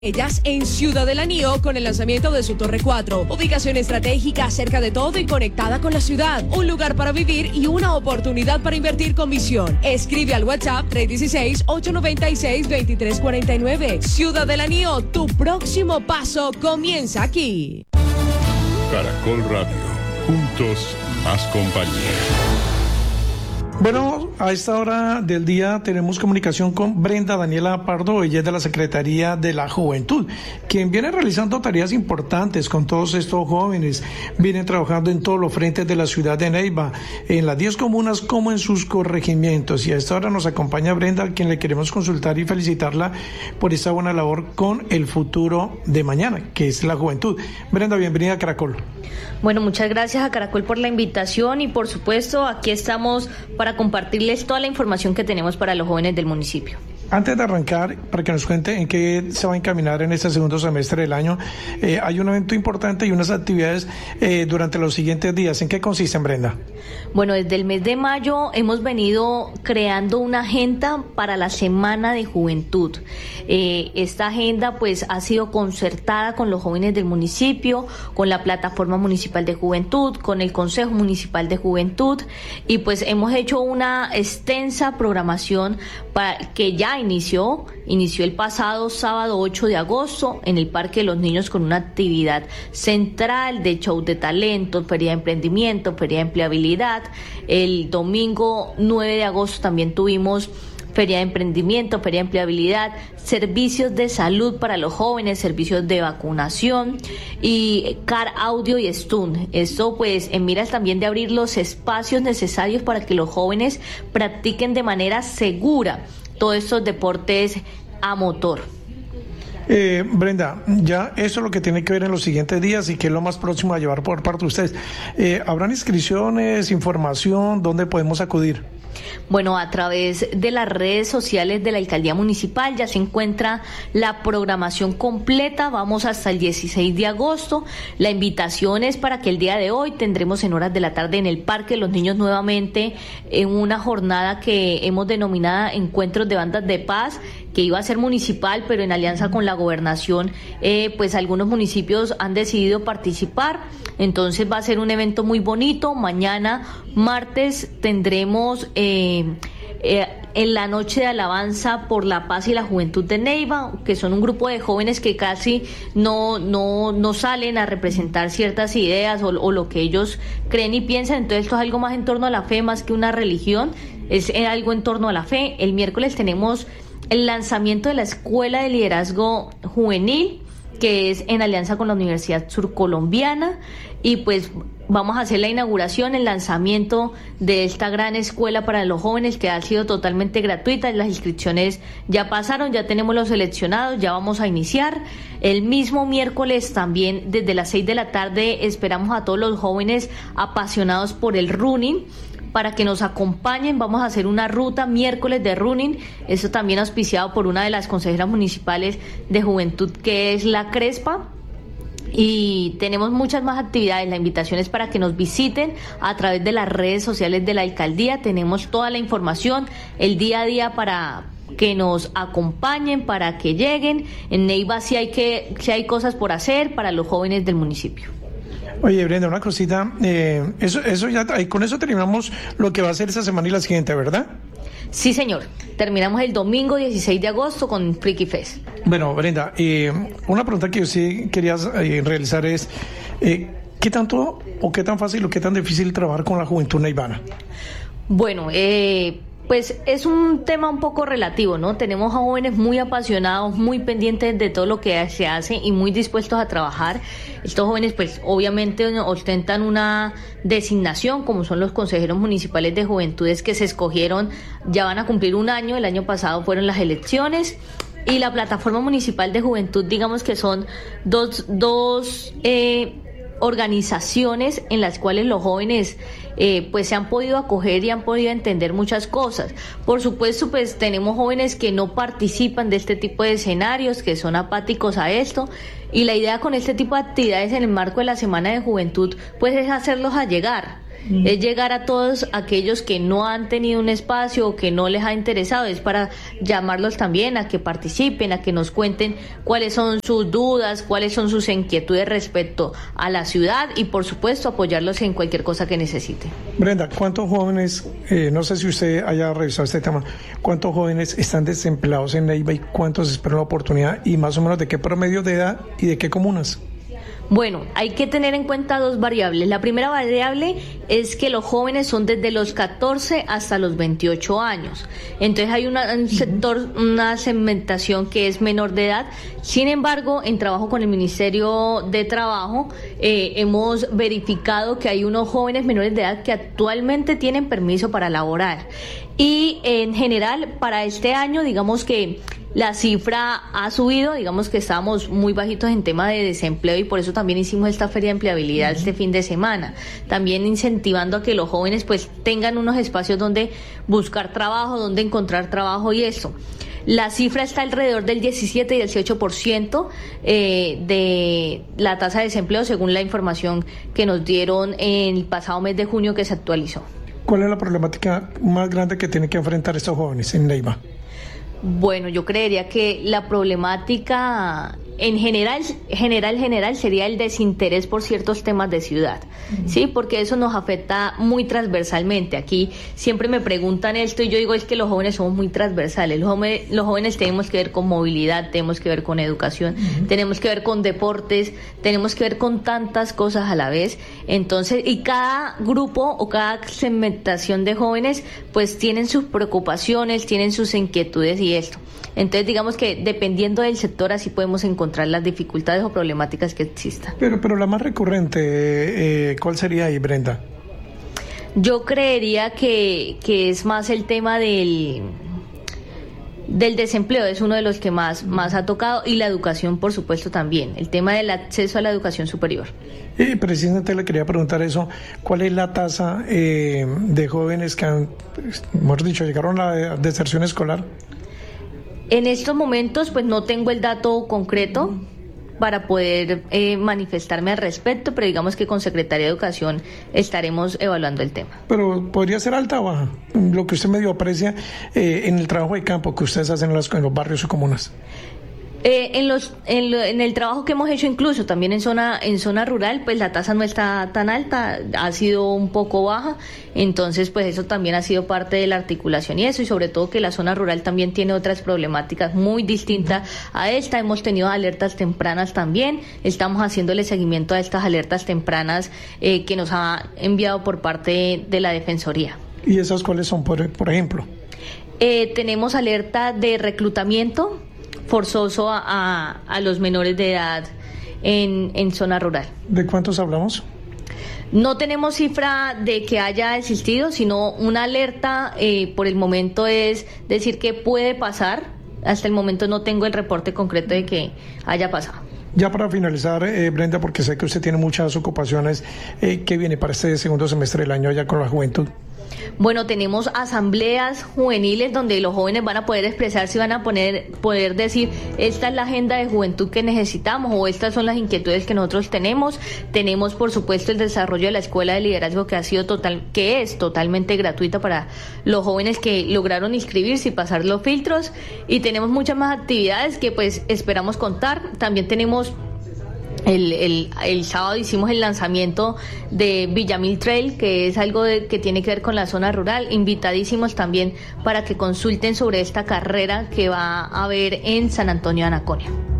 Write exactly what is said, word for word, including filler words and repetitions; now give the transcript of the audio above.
Ellas en Ciudad del Anío con el lanzamiento de su Torre cuatro, ubicación estratégica cerca de todo y conectada con la ciudad, un lugar para vivir y una oportunidad para invertir con visión. Escribe al WhatsApp tres uno seis, ocho nueve seis, dos tres cuatro nueve. Ciudad del Anío, tu próximo paso comienza aquí. Caracol Radio, juntos más compañía. Bueno, a esta hora del día tenemos comunicación con Brenda Daniela Pardo, ella es de la Secretaría de la Juventud, quien viene realizando tareas importantes con todos estos jóvenes, vienen trabajando en todos los frentes de la ciudad de Neiva, en las diez comunas como en sus corregimientos, y a esta hora nos acompaña Brenda, a quien le queremos consultar y felicitarla por esta buena labor con el futuro de mañana, que es la juventud. Brenda, bienvenida a Caracol. Bueno, muchas gracias a Caracol por la invitación y por supuesto aquí estamos para compartirles toda la información que tenemos para los jóvenes del municipio. Antes de arrancar, para que nos cuente en qué se va a encaminar en este segundo semestre del año, eh, hay un evento importante y unas actividades eh, durante los siguientes días. ¿En qué consisten, Brenda? Bueno, desde el mes de mayo hemos venido creando una agenda para la Semana de Juventud. Eh, esta agenda pues ha sido concertada con los jóvenes del municipio, con la Plataforma Municipal de Juventud, con el Consejo Municipal de Juventud y pues hemos hecho una extensa programación para que ya inició, inició el pasado sábado ocho de agosto en el Parque de los Niños con una actividad central de show de talento, feria de emprendimiento, feria de empleabilidad. El domingo nueve de agosto también tuvimos feria de emprendimiento, feria de empleabilidad, servicios de salud para los jóvenes, servicios de vacunación y Car Audio y Stun. Esto pues en miras también de abrir los espacios necesarios para que los jóvenes practiquen de manera segura todos estos deportes a motor. Eh, Brenda, ya eso es lo que tiene que ver en los siguientes días y que es lo más próximo a llevar por parte de ustedes. Eh, ¿Habrán inscripciones, información? ¿Dónde podemos acudir? Bueno, a través de las redes sociales de la Alcaldía Municipal ya se encuentra la programación completa, vamos hasta el dieciséis de agosto, la invitación es para que el día de hoy tendremos en horas de la tarde en el Parque de los Niños nuevamente en una jornada que hemos denominado Encuentros de Bandas de Paz, que iba a ser municipal, pero en alianza con la gobernación, eh, pues algunos municipios han decidido participar, entonces va a ser un evento muy bonito. Mañana, martes, tendremos eh, eh, en la noche de alabanza por la paz y la juventud de Neiva, que son un grupo de jóvenes que casi no, no, no salen a representar ciertas ideas o, o lo que ellos creen y piensan, entonces esto es algo más en torno a la fe, más que una religión, es algo en torno a la fe. El miércoles tenemos el lanzamiento de la Escuela de Liderazgo Juvenil, que es en alianza con la Universidad Surcolombiana, y pues vamos a hacer la inauguración, el lanzamiento de esta gran escuela para los jóvenes que ha sido totalmente gratuita. Las inscripciones ya pasaron, ya tenemos los seleccionados, ya vamos a iniciar. El mismo miércoles también desde las seis de la tarde esperamos a todos los jóvenes apasionados por el running para que nos acompañen. Vamos a hacer una ruta miércoles de running, eso también auspiciado por una de las consejeras municipales de juventud, que es la Crespa, y tenemos muchas más actividades. La invitación es para que nos visiten a través de las redes sociales de la alcaldía, tenemos toda la información, el día a día para que nos acompañen, para que lleguen. En Neiva sí hay, que, sí hay cosas por hacer para los jóvenes del municipio. Oye, Brenda, una cosita, eh, eso, eso ya, con eso terminamos lo que va a ser esta semana y la siguiente, ¿verdad? Sí, señor. Terminamos el domingo dieciséis de agosto con Freaky Fest. Bueno, Brenda, eh, una pregunta que yo sí quería eh, realizar es, eh, ¿qué tanto o qué tan fácil o qué tan difícil trabajar con la juventud neivana? Bueno, eh... pues es un tema un poco relativo, ¿no? Tenemos a jóvenes muy apasionados, muy pendientes de todo lo que se hace y muy dispuestos a trabajar. Estos jóvenes, pues, obviamente ostentan una designación, como son los consejeros municipales de juventudes que se escogieron, ya van a cumplir un año, el año pasado fueron las elecciones. Y la Plataforma Municipal de Juventud, digamos que son dos, dos eh, organizaciones en las cuales los jóvenes eh, pues se han podido acoger y han podido entender muchas cosas. Por supuesto, pues tenemos jóvenes que no participan de este tipo de escenarios, que son apáticos a esto, y la idea con este tipo de actividades en el marco de la Semana de Juventud pues es hacerlos allegar. Mm. Es llegar a todos aquellos que no han tenido un espacio o que no les ha interesado, es para llamarlos también a que participen, a que nos cuenten cuáles son sus dudas, cuáles son sus inquietudes respecto a la ciudad y por supuesto apoyarlos en cualquier cosa que necesite. Brenda, ¿cuántos jóvenes, eh, no sé si usted haya revisado este tema, cuántos jóvenes están desempleados en Neiva y cuántos esperan la oportunidad y más o menos de qué promedio de edad y de qué comunas? Bueno, hay que tener en cuenta dos variables. La primera variable es que los jóvenes son desde los catorce hasta los veintiocho años. Entonces hay una, un sector, una segmentación que es menor de edad. Sin embargo, en trabajo con el Ministerio de Trabajo, eh, hemos verificado que hay unos jóvenes menores de edad que actualmente tienen permiso para laborar. Y en general, para este año, digamos que la cifra ha subido, digamos que estábamos muy bajitos en tema de desempleo y por eso también hicimos esta feria de empleabilidad uh-huh. este fin de semana, también incentivando a que los jóvenes pues tengan unos espacios donde buscar trabajo, donde encontrar trabajo y eso. La cifra está alrededor del diecisiete y dieciocho por ciento eh, de la tasa de desempleo según la información que nos dieron en el pasado mes de junio que se actualizó. ¿Cuál es la problemática más grande que tienen que enfrentar estos jóvenes en Neiva? Bueno, yo creería que la problemática en general, general, general sería el desinterés por ciertos temas de ciudad, uh-huh. ¿sí? Porque eso nos afecta muy transversalmente. Aquí siempre me preguntan esto y yo digo es que los jóvenes somos muy transversales. Los jóvenes, los jóvenes tenemos que ver con movilidad, tenemos que ver con educación, uh-huh. tenemos que ver con deportes, tenemos que ver con tantas cosas a la vez. Entonces, y cada grupo o cada segmentación de jóvenes pues tienen sus preocupaciones, tienen sus inquietudes y esto. Entonces, digamos que dependiendo del sector, así podemos encontrar las dificultades o problemáticas que existan. Pero, pero la más recurrente, eh, ¿cuál sería ahí, Brenda? Yo creería que, que es más el tema del, del desempleo, es uno de los que más, más ha tocado, y la educación, por supuesto, también, el tema del acceso a la educación superior. Y precisamente le quería preguntar eso, ¿cuál es la tasa eh, de jóvenes que han, mejor dicho, llegaron a la deserción escolar? En estos momentos, pues no tengo el dato concreto para poder eh, manifestarme al respecto, pero digamos que con Secretaría de Educación estaremos evaluando el tema. Pero podría ser alta o baja, lo que usted medio aprecia eh, en el trabajo de campo que ustedes hacen en los, en los barrios o comunas. Eh, en los en, lo, en el trabajo que hemos hecho incluso también en zona en zona rural, pues la tasa no está tan alta, ha sido un poco baja, entonces pues eso también ha sido parte de la articulación y eso, y sobre todo que la zona rural también tiene otras problemáticas muy distintas a esta. Hemos tenido alertas tempranas también, estamos haciéndole seguimiento a estas alertas tempranas eh, que nos ha enviado por parte de la Defensoría. ¿Y esas cuáles son, por, por ejemplo? Eh, tenemos alerta de reclutamiento forzoso a, a, a los menores de edad en, en zona rural. ¿De cuántos hablamos? No tenemos cifra de que haya existido, sino una alerta eh, por el momento es decir que puede pasar. Hasta el momento no tengo el reporte concreto de que haya pasado. Ya para finalizar, eh, Brenda, porque sé que usted tiene muchas ocupaciones, eh, ¿qué viene para este segundo semestre del año allá con la juventud? Bueno, tenemos asambleas juveniles donde los jóvenes van a poder expresarse y van a poner, poder decir esta es la agenda de juventud que necesitamos o estas son las inquietudes que nosotros tenemos. Tenemos, por supuesto, el desarrollo de la Escuela de Liderazgo que ha sido total, que es totalmente gratuita para los jóvenes que lograron inscribirse y pasar los filtros, y tenemos muchas más actividades que pues esperamos contar. También tenemos El, el, el sábado hicimos el lanzamiento de Villamil Trail, que es algo de, que tiene que ver con la zona rural. Invitadísimos también para que consulten sobre esta carrera que va a haber en San Antonio de Anaconia.